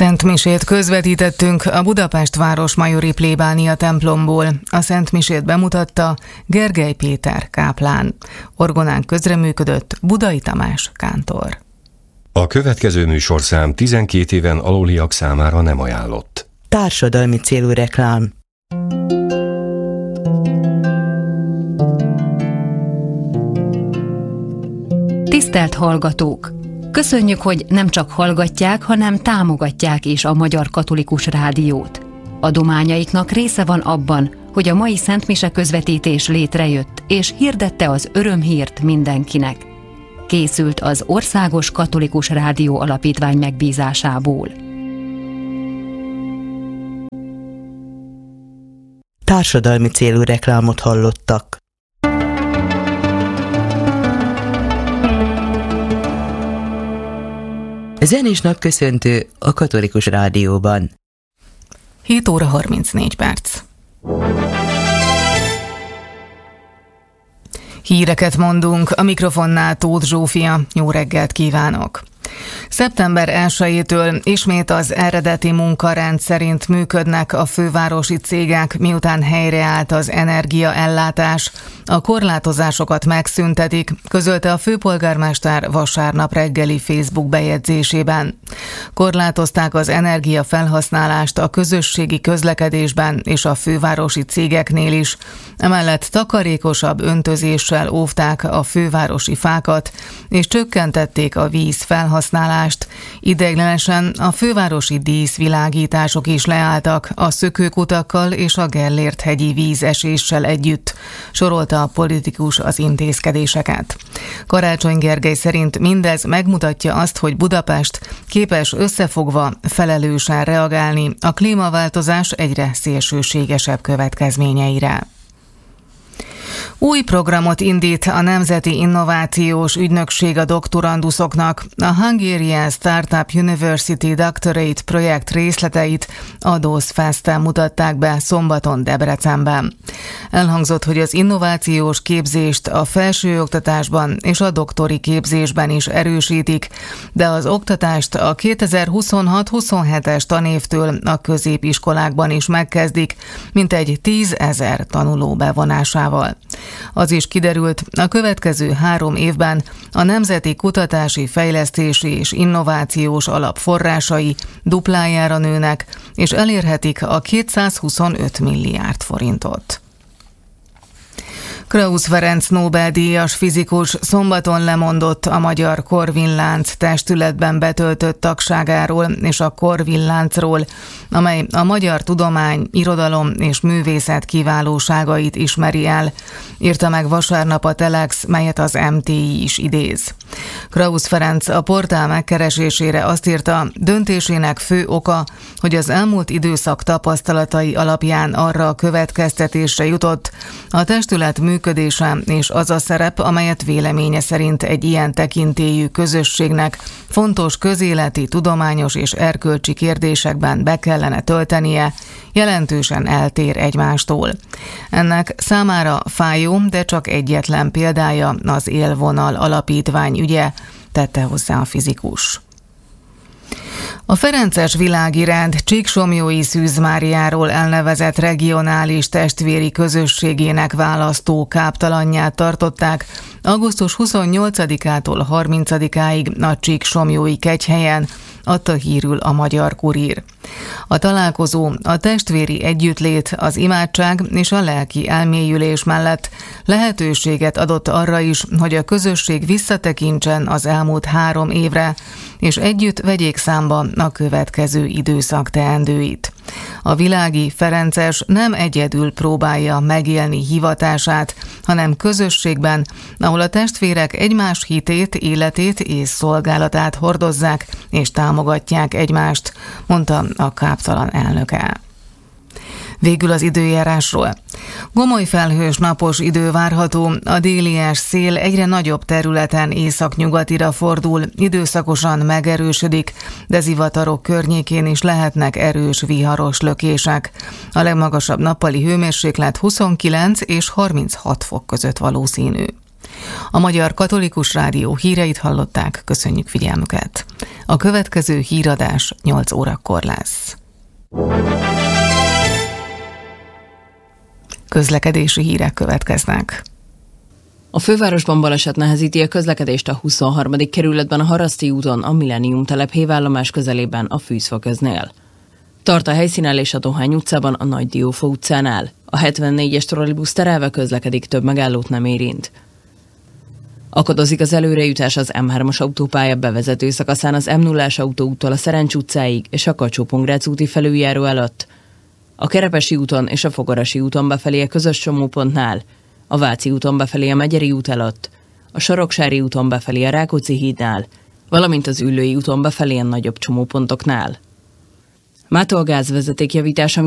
Szentmisét közvetítettünk a Budapest Városmajori plébánia templomból. A Szentmisét bemutatta Gergely Péter káplán. Orgonán közreműködött Budai Tamás kántor. A következő műsorszám 12 éven aluliak számára nem ajánlott. Társadalmi célú reklám. Tisztelt hallgatók! Köszönjük, hogy nem csak hallgatják, hanem támogatják is a Magyar Katolikus Rádiót. Adományaiknak része van abban, hogy a mai szentmise közvetítés létrejött, és hirdette az örömhírt mindenkinek. Készült az Országos Katolikus Rádió Alapítvány megbízásából. Társadalmi célú reklámot hallottak. Zenés napköszöntő a Katolikus Rádióban. 7 óra 34 perc. Híreket mondunk, a mikrofonnál Tóth Zsófia. Jó reggelt kívánok! Szeptember 1-től ismét az eredeti munkarend szerint működnek a fővárosi cégek, miután helyreállt az energiaellátás. A korlátozásokat megszüntetik, közölte a főpolgármester vasárnap reggeli Facebook bejegyzésében. Korlátozták az energiafelhasználást a közösségi közlekedésben és a fővárosi cégeknél is. Emellett takarékosabb öntözéssel óvták a fővárosi fákat, és csökkentették a víz felhasználást. Ideiglenesen a fővárosi díszvilágítások is leálltak a szökőkutakkal és a Gellért-hegyi vízeséssel együtt, sorolta a politikus az intézkedéseket. Karácsony Gergely szerint mindez megmutatja azt, hogy Budapest képes összefogva felelősen reagálni a klímaváltozás egyre szélsőségesebb következményeire. Új programot indít a Nemzeti Innovációs Ügynökség a doktoranduszoknak. A Hungarian Startup University Doctorate projekt részleteit a DOSZ Festen mutatták be szombaton Debrecenben. Elhangzott, hogy az innovációs képzést a felsőoktatásban és a doktori képzésben is erősítik, de az oktatást a 2026-27-es tanévtől a középiskolákban is megkezdik, mintegy 10 000 tanuló bevonásával. Az is kiderült, a következő 3 évben a Nemzeti Kutatási, Fejlesztési és Innovációs Alap forrásai duplájára nőnek, és elérhetik a 225 milliárd forintot. Krausz Ferenc Nobel-díjas fizikus szombaton lemondott a Magyar Corvin-lánc testületben betöltött tagságáról és a Corvin-láncról, amely a magyar tudomány, irodalom és művészet kiválóságait ismeri el, írta meg vasárnap a Telex, melyet az MTI is idéz. Krausz Ferenc a portál megkeresésére azt írta, döntésének fő oka, hogy az elmúlt időszak tapasztalatai alapján arra a következtetésre jutott, a testület működése és az a szerep, amelyet véleménye szerint egy ilyen tekintélyű közösségnek fontos közéleti, tudományos és erkölcsi kérdésekben be kellene töltenie, jelentősen eltér egymástól. Ennek számára fájó, de csak egyetlen példája az Élvonal alapítvány ügye, tette hozzá a fizikus. A ferences világi rend Csíksomlyói Szűz Máriáról elnevezett regionális testvéri közösségének választó káptalanját tartották augusztus 28-ától 30-áig a Csíksomlyói kegyhelyen, adta hírül a Magyar Kurír. A találkozó a testvéri együttlét, az imádság és a lelki elmélyülés mellett lehetőséget adott arra is, hogy a közösség visszatekintsen az elmúlt 3 évre, és együtt vegyék számba a következő időszak teendőit. A világi ferences nem egyedül próbálja megélni hivatását, hanem közösségben, ahol a testvérek egymás hitét, életét és szolgálatát hordozzák és támogatják egymást, mondta a káptalan elnöke. Végül az időjárásról. Gomoly felhős napos idő várható, a délies szél egyre nagyobb területen északnyugatira fordul, időszakosan megerősödik, de zivatarok környékén is lehetnek erős viharos lökések. A legmagasabb nappali hőmérséklet 29 és 36 fok között valószínű. A Magyar Katolikus Rádió híreit hallották, köszönjük figyelmüket. A következő híradás 8 órakor lesz. Közlekedési hírek következnek. A fővárosban baleset nehezíti a közlekedést a 23. kerületben a Haraszti úton, a Millennium telep hévállomás közelében a Fűzfaköznél. Tart a helyszínelés a Dohány utcában, a Nagy Diófa utcánál. A 74-es trollibusz terelve közlekedik, több megállót nem érint. Akadozik az előrejutás az M3-as autópálya bevezető szakaszán az M0-as autóúttól a Szerencs utcáig és a Kacsó-Pongrác úti felüljáró előtt. A Kerepesi úton és a Fogarasi úton befelé a közös csomópontnál, a Váci úton befelé a Megyeri út előtt, a Soroksári úton befelé a Rákóczi hídnál, valamint az Üllői úton befelé a nagyobb csomópontoknál. Mától gázvezeték javítása